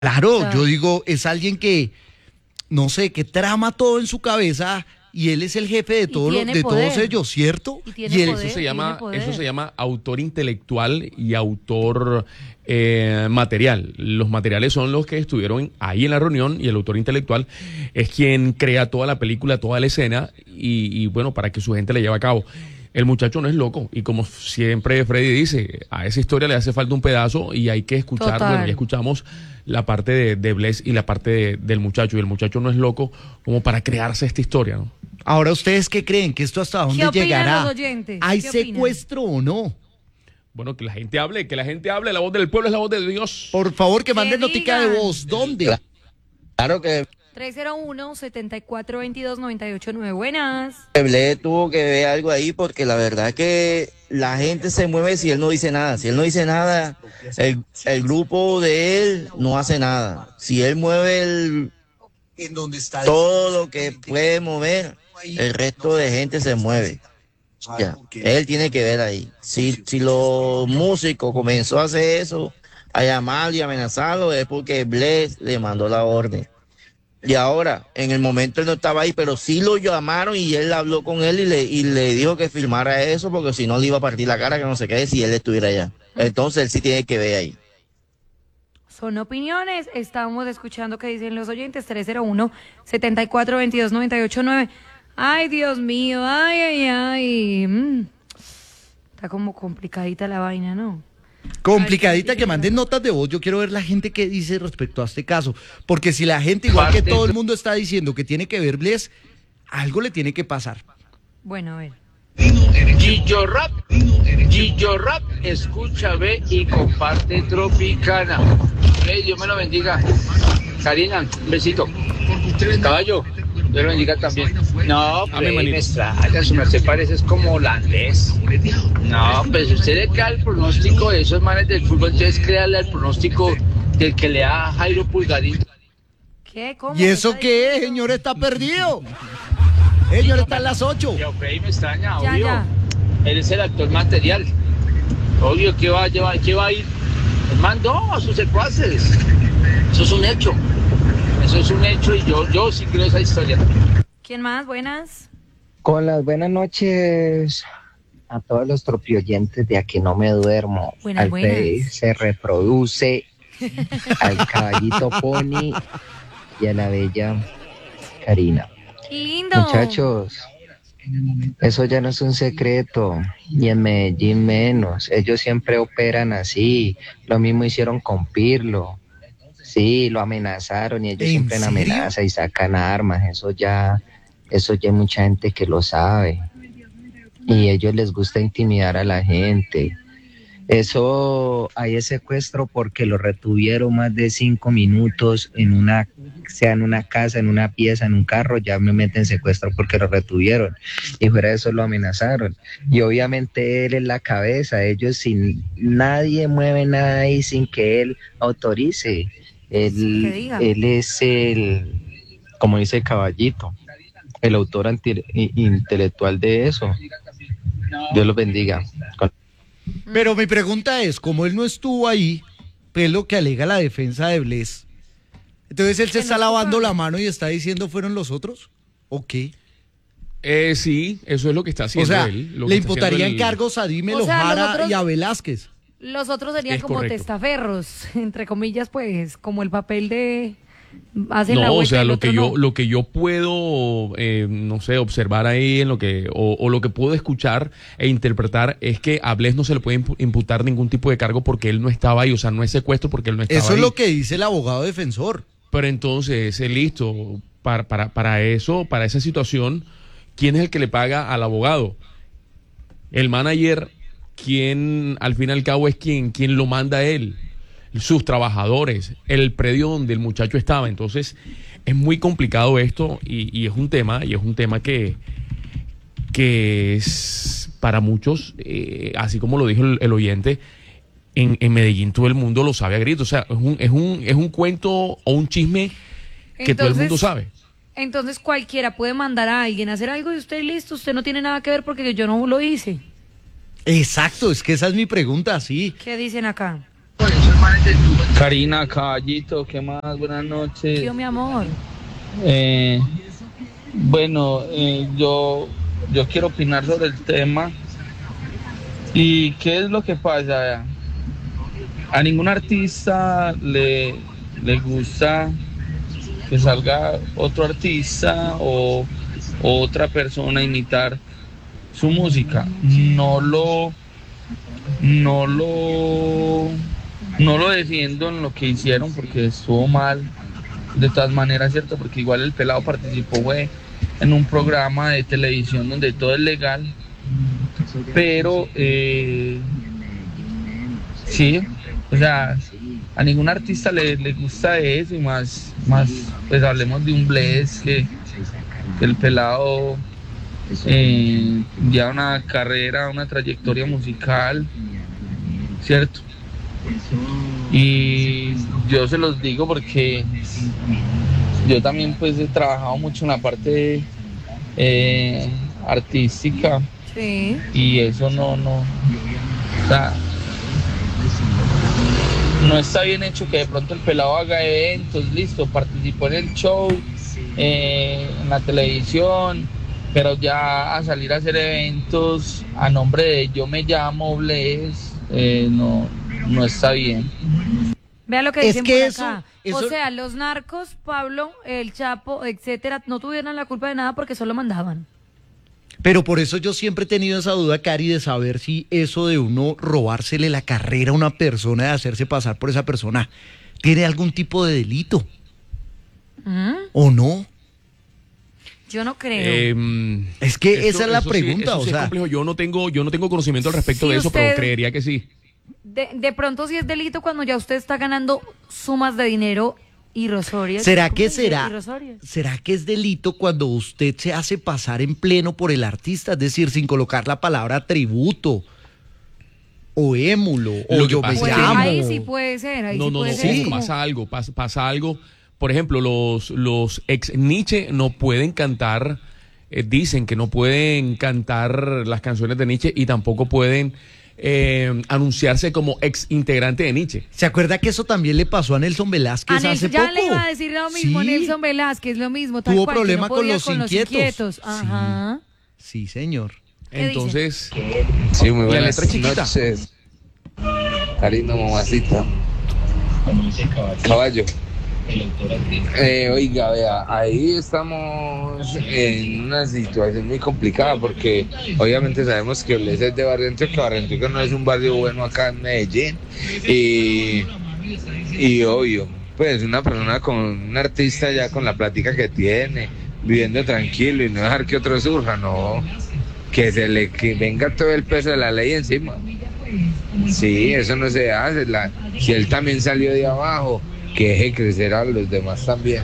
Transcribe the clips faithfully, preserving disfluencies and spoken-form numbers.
Claro, sea, yo digo, es alguien que, no sé, que trama todo en su cabeza y él es el jefe de, y todo lo- tiene de todos poder. ellos, ¿cierto? Y tiene Y él, poder. Eso se tiene llama, poder. eso se llama autor intelectual y autor eh, material. Los materiales son los que estuvieron ahí en la reunión y el autor intelectual es quien crea toda la película, toda la escena y, y bueno, para que su gente la lleve a cabo. El muchacho no es loco y como siempre Freddy dice, a esa historia le hace falta un pedazo y hay que escuchar, Total. bueno, ya escuchamos la parte de, de Bless y la parte de- del muchacho y el muchacho no es loco como para crearse esta historia, ¿no? ahora ustedes qué creen, que esto hasta dónde ¿Qué opinan llegará, los oyentes? ¿hay ¿Qué opinan? secuestro o no? Bueno, que la gente hable, que la gente hable, la voz del pueblo es la voz de Dios. Por favor, que Que manden notica de digan. voz, ¿dónde? Claro que tres cero uno, setenta y cuatro veintidós, noventa y ocho nueve. Buenas. Ble tuvo que ver algo ahí porque la verdad que la gente se mueve si él no dice nada. Si él no dice nada, el, el grupo de él no hace nada. Si él mueve el, todo lo que puede mover, el resto de gente se mueve. Ya, él tiene que ver ahí. Si, si los músicos comenzó a hacer eso, a llamarlo y amenazarlo, es porque Bless le mandó la orden. Y ahora, en el momento él no estaba ahí, pero sí lo llamaron y él habló con él y le, y le dijo que firmara eso, porque si no le iba a partir la cara, que no se quede si él estuviera allá. Entonces él sí tiene que ver ahí. Son opiniones. Estamos escuchando qué dicen los oyentes. tres cero uno, setenta y cuatro veintidós, noventa y ocho nueve. Ay, Dios mío. Ay, ay, ay. Mm. Está como complicadita la vaina, ¿no? Complicadita, que manden notas de voz. Yo quiero ver la gente que dice respecto a este caso. Porque si la gente, igual que todo el mundo está diciendo que tiene que ver Bless, algo le tiene que pasar. Bueno, a ver. Gillo Rap, Gillo Rap, escucha, ve y comparte Tropicana. Hey, Dios me lo bendiga. Karina, un besito. Caballo, Dios lo bendiga también. No, Amén, pues, manito. me extraña, su merced parece es como holandés. No, pues usted le crea el pronóstico de esos manes del fútbol, entonces créale el pronóstico del que le da a Jairo Pulgarín. ¿Qué? ¿Cómo? ¿Y eso está qué es, diciendo? señor? Está perdido. Señor, está en las ocho. Yo, Freddy, me extraña, Ya, obvio. ya. Él es el actor material. Obvio que va a llevar, que va a ir. Él mandó a sus secuaces. Eso es un hecho. Eso es un hecho y yo, yo sí creo esa historia. ¿Quién más? Buenas. Con las buenas noches a todos los tropioyentes de Aquí No Me Duermo. Buenas, al buenas. Freddy se reproduce, al caballito Pony y a la bella Karina. Lindo. Muchachos, eso ya no es un secreto, y en Medellín menos. Ellos siempre operan así. Lo mismo hicieron con Pirlo. Sí, lo amenazaron y ellos ¿En siempre en serio? amenaza y sacan armas. Eso ya, eso ya hay mucha gente que lo sabe. Y a ellos les gusta intimidar a la gente. Eso, ahí es secuestro porque lo retuvieron más de cinco minutos en una, sea en una casa, en una pieza, en un carro, ya me meten secuestro porque lo retuvieron. Y fuera de eso lo amenazaron. Y obviamente él es la cabeza, ellos sin, nadie mueve nada ahí sin que él autorice. Que Él, diga. él es el, como dice el caballito, el autor anti- i- intelectual de eso. Dios los bendiga. Con- Pero mi pregunta es, como él no estuvo ahí, pues lo que alega la defensa de Bless, entonces él se Que está no lavando estuvo. la mano y está diciendo ¿fueron los otros? ¿O qué? Eh, sí, eso es lo que está O haciendo sea, él. lo le que está haciendo imputarían el- cargos a Dime O sea, Lojara nosotros- y a Velázquez. Los otros serían Es como correcto. testaferros, entre comillas, pues, como el papel de... Hacen la No, o vuelta y sea, el lo otro que yo, no. lo que yo puedo, eh, no sé, observar ahí en lo que, o, o lo que puedo escuchar e interpretar es que a Bless no se le puede impu- imputar ningún tipo de cargo porque él no estaba ahí, o sea, no es secuestro porque él no estaba Eso ahí. es lo que dice el abogado defensor. Pero entonces, eh, listo, para, para, para eso, para esa situación, ¿quién es el que le paga al abogado? El manager, ¿quién al fin y al cabo es quien, quien lo manda a él? Sus trabajadores, el predio donde el muchacho estaba. Entonces, es muy complicado esto y, y es un tema, y es un tema que, que es para muchos, eh, así como lo dijo el, el oyente, en, en Medellín todo el mundo lo sabe a gritos. O sea, es un, es un, es un cuento o un chisme que todo el mundo Entonces- sabe. Entonces cualquiera puede mandar a alguien a hacer algo y usted listo, usted no tiene nada que ver porque yo no lo hice. Exacto, es que esa es mi pregunta, sí. ¿Qué dicen acá? Karina, caballito, ¿qué más? Buenas noches. Tío, mi amor. Eh, bueno, eh, yo, yo quiero opinar sobre el tema. ¿Y qué es lo que pasa? A ningún artista le, le gusta que salga otro artista o, o otra persona a imitar su música. No lo, no lo, no lo defiendo en lo que hicieron porque estuvo mal. De todas maneras, ¿cierto? Porque igual el pelado participó fue en un programa de televisión donde todo es legal. Pero, eh, sí, o sea, a ningún artista le, le gusta eso y más, más, pues hablemos de un Bless que, que el pelado eh, ya una carrera, una trayectoria musical, ¿cierto? Y yo se los digo porque yo también pues he trabajado mucho en la parte eh, artística. Sí. Y eso no, no, o sea, no está bien hecho que de pronto el pelado haga eventos, listo, participó en el show, eh, en la televisión, pero ya a salir a hacer eventos a nombre de yo me llamo Bless, eh, no, no está bien. Vea lo que Es dicen que por eso- acá. eso- O sea, los narcos, Pablo, el Chapo, etcétera, no tuvieran la culpa de nada porque solo mandaban. Pero por eso yo siempre he tenido esa duda, Cari, de saber si eso de uno robársele la carrera a una persona, de hacerse pasar por esa persona, tiene algún tipo de delito ¿Mm? o no. Yo no creo. Eh, Es que eso- esa es la eso sí- pregunta, eso o sí es sea. complejo. Yo no tengo, yo no tengo conocimiento al respecto Si de eso, pero usted- creería que sí. De, de pronto sí es delito cuando ya usted está ganando sumas de dinero irrisorias. ¿Será ¿Cómo que se dice? será? Irrisorias. ¿Será que es delito cuando usted se hace pasar en pleno por el artista? Es decir, sin colocar la palabra tributo o émulo o Lo que yo me pasa Pues es que- llamo. ahí sí puede ser, ahí No, sí no, puede no, ser. sí. Es como- pasa algo, pasa, pasa algo. Por ejemplo, los, los ex Nietzsche no pueden cantar, eh, dicen que no pueden cantar las canciones de Nietzsche y tampoco pueden eh, anunciarse como ex integrante de Nietzsche. ¿Se acuerda que eso también le pasó a Nelson Velázquez A hace Nelson, ya poco? le iba a decir lo mismo, Sí. Nelson Velázquez, lo mismo. Tal Tuvo cual, que problema no con podía los inquietos. Ajá. Sí, señor. ¿Qué Entonces, Sí, muy La buenas letra chiquita. noches. Karina, mamacita. Caballo. Eh, oiga, vea, ahí estamos en una situación muy complicada porque obviamente sabemos que Bless es de Barranquilla, que Barranquilla no es un barrio bueno acá en Medellín y, y obvio, pues una persona con un artista ya con la plática que tiene, viviendo tranquilo y no dejar que otro surja, no, que se le que venga todo el peso de la ley encima. Sí, eso no se hace. La, si él también salió de abajo, que deje crecer a los demás también.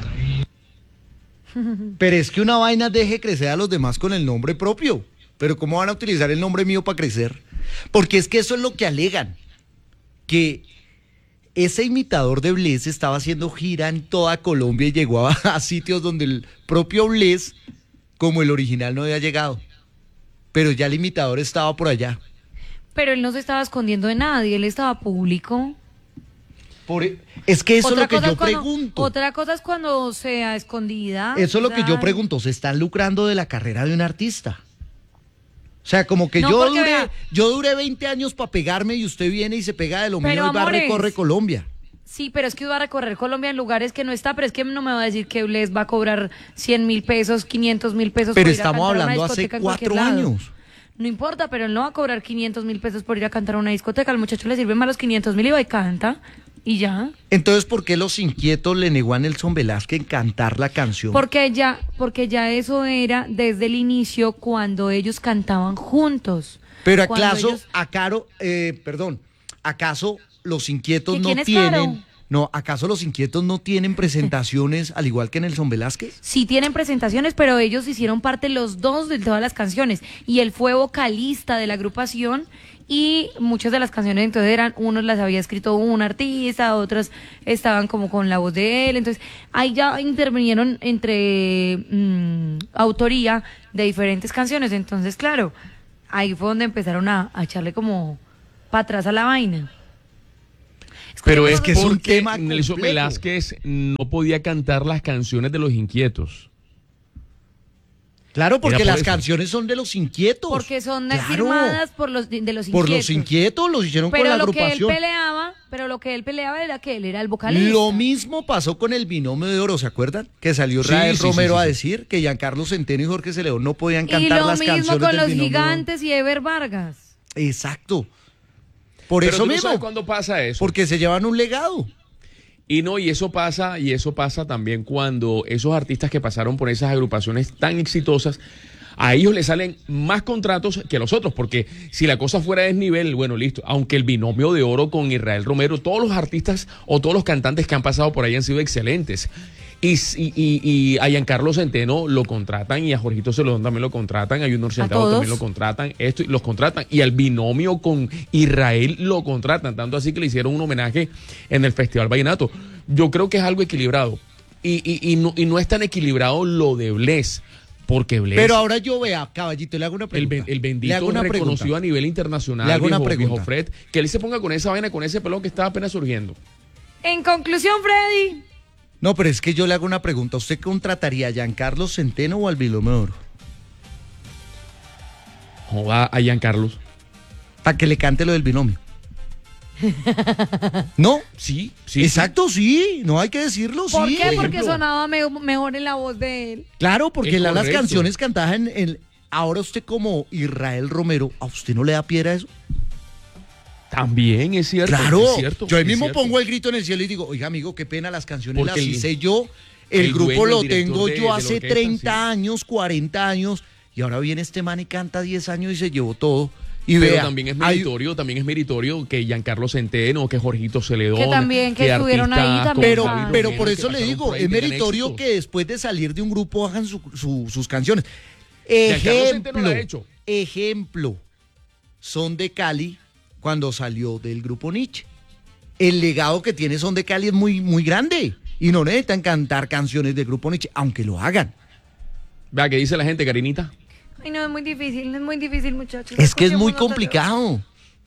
Pero es que una vaina deje crecer a los demás con el nombre propio. Pero ¿cómo van a utilizar el nombre mío para crecer? Porque es que eso es lo que alegan. Que ese imitador de Bless estaba haciendo gira en toda Colombia y llegó a, a sitios donde el propio Bless, como el original, no había llegado. Pero ya el imitador estaba por allá. Pero él no se estaba escondiendo de nadie, él estaba público. Por e- es que eso es lo que cosa yo es cuando- pregunto. Otra cosa es cuando sea escondida. Eso es lo o que sea, yo pregunto. ¿Se están lucrando de la carrera de un artista? O sea, como que No, yo, porque duré, vea- yo duré veinte años para pegarme y usted viene y se pega de lo mío Pero, y va a amores, recorrer Colombia. Sí, pero es que iba a recorrer Colombia en lugares que no está, pero es que no me va a decir que Bless va a cobrar cien mil pesos, quinientos mil pesos Pero por ir a estamos cantar a una hablando hace discoteca en cualquier cuatro lado. años. No importa, pero él no va a cobrar quinientos mil pesos por ir a cantar a una discoteca. Al muchacho le sirven más los quinientos mil y va y canta. Y ya. Entonces, ¿por qué los inquietos le negó a Nelson Velázquez cantar la canción? Porque ya, porque ya eso era desde el inicio cuando ellos cantaban juntos. Pero Cuando acaso, ellos- acaro, eh, perdón, ¿acaso los inquietos ¿Que no quién es tienen, Caro? no, acaso los inquietos no tienen presentaciones al igual que Nelson Velázquez? Sí tienen presentaciones, pero ellos hicieron parte los dos de todas las canciones. Y él fue vocalista de la agrupación y muchas de las canciones entonces eran, unos las había escrito un artista, otras estaban como con la voz de él. Entonces ahí ya intervinieron entre mm, autoría de diferentes canciones. Entonces, claro, ahí fue donde empezaron a, a echarle como para atrás a la vaina. Pero es que es un porque tema Nelson complejo. Velázquez no podía cantar las canciones de los inquietos. Claro, porque Era por las eso. canciones son de los inquietos. Porque son Claro. firmadas por los de los Por inquietos. los inquietos, los hicieron con Pero la lo que él agrupación. peleaba, pero lo que él peleaba era que él era el vocalista. Lo mismo pasó con el binomio de oro, ¿se acuerdan? Que salió Sí, Israel sí, Romero sí, sí, a sí. decir que Giancarlo Centeno y Jorge Celedón no podían Y cantar lo las mismo canciones con del los binomio de oro. gigantes y Ever Vargas. Exacto. Por Pero eso tú no mismo. sabes cuándo pasa eso. Porque se llevan un legado. Y no, y eso pasa, y eso pasa también cuando esos artistas que pasaron por esas agrupaciones tan exitosas, a ellos les salen más contratos que a los otros, porque si la cosa fuera de desnivel, bueno, listo, aunque el binomio de oro con Israel Romero, todos los artistas o todos los cantantes que han pasado por ahí han sido excelentes. Y, y, y, y a Giancarlo Centeno lo contratan, y a Jorgito Celedón también lo contratan, a Junior Centeno todos? también lo contratan, esto, y los contratan, y al binomio con Israel lo contratan, tanto así que le hicieron un homenaje en el Festival Vallenato. Yo creo que es algo equilibrado, y, y, y, no, y no es tan equilibrado lo de Bless, porque Bless, Pero ahora yo vea, caballito, le hago una el, pregunta. ben- el Le bendito hago una reconocido pregunta. a nivel internacional, Le hago una viejo, pregunta. viejo Fred, que él se ponga con esa vaina, con ese pelón que estaba apenas surgiendo. En conclusión, Freddy, No, pero es que yo le hago una pregunta. ¿Usted contrataría a Giancarlo Centeno o al binomio de oro? Joda a Giancarlos. Para que le cante lo del binomio. ¿No? Sí, sí. Exacto, sí. No hay que decirlo, ¿por sí. qué? por Porque ejemplo. sonaba me- mejor en la voz de él. Claro, porque Es la- las correcto. canciones cantadas en el... Ahora usted como Israel Romero, ¿a usted no le da piedra eso? También es cierto. Claro, es cierto, yo ahí es mismo cierto. pongo el grito en el cielo y digo, oiga amigo, qué pena, las canciones Porque las el- hice yo, el, el grupo dueño, el lo director tengo de- de yo la hace orquesta, treinta sí. años, cuarenta años, y ahora viene este man y canta diez años y se llevó todo. Y Pero vea, también es hay- meritorio, también es meritorio que Giancarlo Centeno, que Jorgito Celedón, Que también, que estuvieron ahí artistas también. pero, como Javi pero Romero, por que eso le pasaron digo, por ahí, es tengan meritorio éxito. que después de salir de un grupo hagan su- su- sus canciones. Giancarlo Centeno Ejemplo, lo ha hecho. ejemplo, Son de Cali cuando salió del grupo Nietzsche. El legado que tiene Son de Cali es muy, muy grande y no necesitan cantar canciones del grupo Nietzsche, aunque lo hagan. Vea, ¿qué dice la gente, Karinita? Ay, no, es muy difícil, es muy difícil, muchachos. Es que es muy Escuchemos nota de complicado.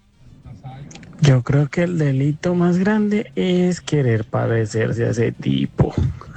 Yo creo que el delito más grande es querer parecerse a ese tipo.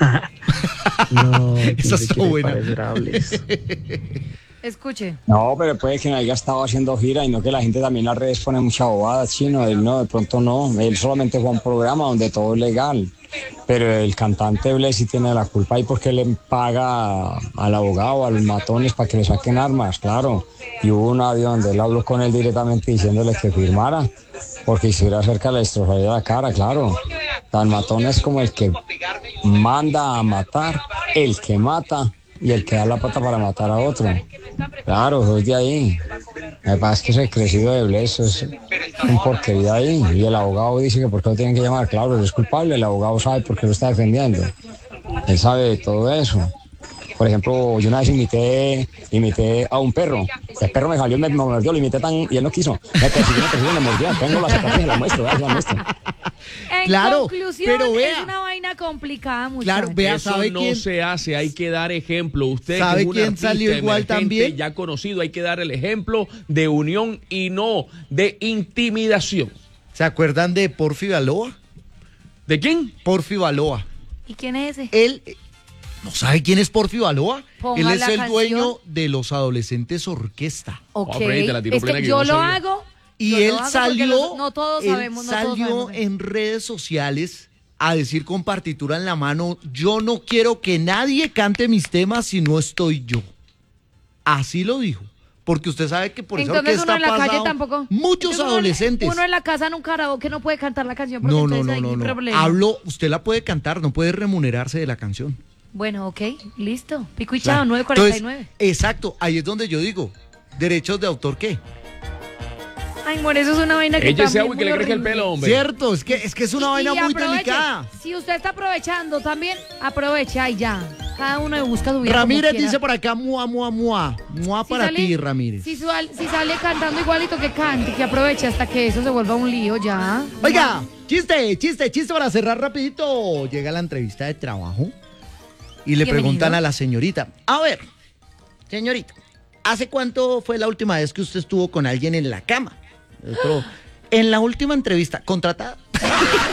No, ¿quién Esa se está quiere buena. parecer a Bless? voz. Escuche. No, pero puede que no haya estado haciendo gira y no que la gente también en las redes pone mucha bobada, chino. Él no, de pronto no. Él solamente fue a un programa donde todo es legal. Pero el cantante Bless sí tiene la culpa ahí porque le paga al abogado, a los matones para que le saquen armas, claro. Y hubo un audio donde él habló con él directamente diciéndole que firmara, porque si era cerca le destrozaría la cara, claro. Tan matón es como el que manda a matar, el que mata y el que da la pata para matar a otro. Claro, eso es de ahí. Me pasa que ese crecido de Bless es un porquería ahí. Y el abogado dice que por qué lo tienen que llamar. Claro, él es culpable, el abogado sabe por qué lo está defendiendo. Él sabe de todo eso. Por ejemplo, yo una vez imité, imité a un perro. El perro me salió, me, me mordió, lo imité tan y él no quiso. Me persiguió, me persiguió, me mordió. Tengo la cicatriz, la muestro, la muestro. En Claro, conclusión, pero vea. es una vaina complicada, muchachos. Claro, vea, Eso ¿sabe no quién? se hace, hay que dar ejemplo. Usted ¿Sabe que es un quién artista salió igual emergente, también? ya conocido, hay que dar el ejemplo de unión y no de intimidación. ¿Se acuerdan de Porfi Baloa? ¿De quién? Porfi Baloa. ¿Y quién es ese? Él, eh, ¿no sabe quién es Porfi Baloa? Ponga Él es la el canción. dueño de los Adolescentes Orquesta. Ok, Oh, Freddy, te la tiró es plena que que yo yo no lo sabía. hago. Y yo él lo hago porque salió, los- no todos él sabemos, no todos salió sabemos. en redes sociales a decir con partitura en la mano, yo no quiero que nadie cante mis temas si no estoy yo. Así lo dijo. Porque usted sabe que por esa Entonces orquesta uno en la ha calle pasado tampoco. muchos Entonces uno en- adolescentes. Uno en la casa en un karaoke no puede cantar la canción porque No, no, entonces no, hay no, un no. problema. Hablo, usted la puede cantar, no puede remunerarse de la canción. Bueno, ok, listo. Pico y Claro. chao, nueve cuarenta y Entonces, nueve. exacto, ahí es donde yo digo, derechos de autor, ¿qué? Ay, por eso es una vaina que Ella ese también agua que muy le crece el horrible. pelo, hombre. Cierto, es que es que es una Y- vaina y muy aproveche. delicada. Si usted está aprovechando también, aprovecha y ya. Cada uno busca su vida. Ramírez como quiera. dice por acá, mua, mua, mua. Mua Si para sale- ti, Ramírez. Si, sal- si sale cantando igualito que cante, que aproveche hasta que eso se vuelva un lío ya. Oiga, chiste, chiste, chiste para cerrar rapidito. Llega la entrevista de trabajo y le Bienvenido. preguntan a la señorita, a ver, señorita, ¿hace cuánto fue la última vez que usted estuvo con alguien en la cama? El otro, en la última entrevista, contratada.